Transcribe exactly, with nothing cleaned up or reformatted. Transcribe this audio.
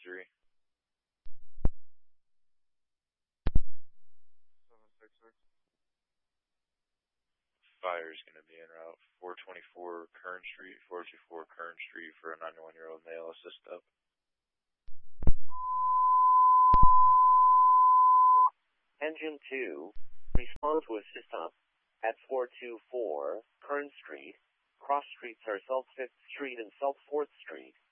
Missouri. seven six six. Fire is going to be en route four twenty-four Kern Street, four two four Kern Street for a ninety-one-year-old male. Assist up. Engine two, respond to assist up at four two four Kern Street. Cross streets are South fifth Street and South fourth Street.